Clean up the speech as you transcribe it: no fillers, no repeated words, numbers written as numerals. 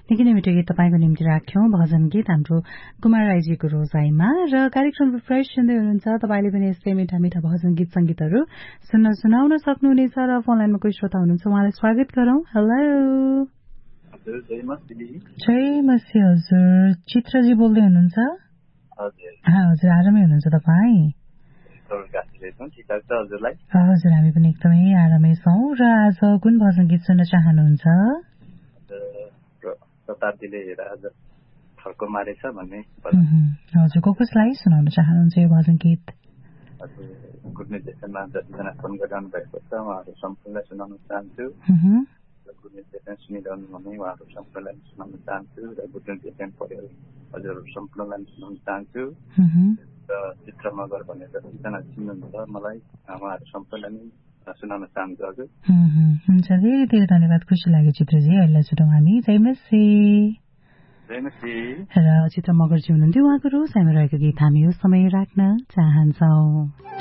निकै नै मिठो गीत तपाईँको निम्ति राख्यौं भजन गीत हाम्रो कुमार राईजीको रोजाइमा र कार्यक्रम रिफ्रेस सुन्दै हुनुहुन्छ। तपाईँले पनि यस्तै मिठा मिठा भजन गीत संगीतहरू सुनाउन सक्नुहुनेछ र फोन लाइनमा कोही श्रोता हुनुहुन्छ उहाँलाई स्वागत गरौं। हेलो जय मसी हजुर, चित्रजी बोल्दै हुनुहुन्छ? हजुर आरामै हुनुहुन्छ तपाईँ? हजुर हामी पनि एकदमै आरामै छौं। र आज कुन भजन गीत सुन्न चाहनुहुन्छ? हजुर कसलाई सुनाउन चाहनुहुन्छ यो भजन गीत? गुड न्युज एफएममा जतिजना फोन गरिरहनु भएको छ उहाँहरू सम्पूर्णलाई सुनाउन चाहन्छु। गुड न्युज एफएम सुनिरहनु भने उहाँहरू सम्पूर्णलाई सुनाउन चाहन्छु र गुड न्युज एफएम परिवार हजुरहरू सम्पूर्णलाई सुनाउन चाहन्छु। र चित्र मगर भनेर जतिजना चिन्नुहुन्छ मलाई उहाँहरू सम्पूर्णलाई सुनाउन चाहन्छु। हजुर हुन्छ, धेरै धेरै धन्यवाद, खुसी लाग्यो चित्रजी। अहिले छुटौँ हामी। जय मसी। र चित्र मगरजी हुनुहुन्थ्यो, उहाँको रोजाइमा रहेको गीत हामी यो समय राख्न चाहन्छौँ।